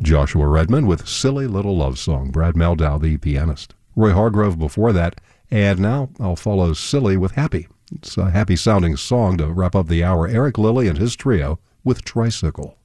Joshua Redman with Silly Little Love Song, Brad Meldau, the pianist. Roy Hargrove before that, and now I'll follow Silly with Happy. It's a happy-sounding song to wrap up the hour. Eric Lilly and his trio with Tricycle.